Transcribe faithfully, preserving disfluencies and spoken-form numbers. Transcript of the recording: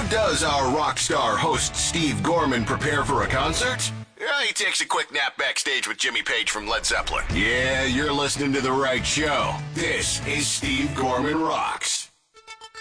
does our rock star host Steve Gorman prepare for a concert? Yeah, he takes a quick nap backstage with Jimmy Page from Led Zeppelin. Yeah, you're listening to the right show. This is Steve Gorman Rocks.